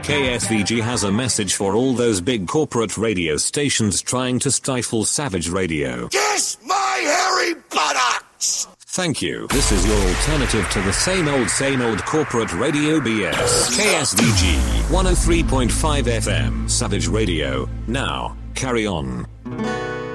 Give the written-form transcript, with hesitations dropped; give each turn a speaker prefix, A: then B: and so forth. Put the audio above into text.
A: KSVG has a message for all those big corporate radio stations trying to stifle Savage Radio.
B: Kiss my hairy buttocks!
A: Thank you. This is your alternative to the same old corporate radio BS. KSVG 103.5 FM Savage Radio. Now, carry on.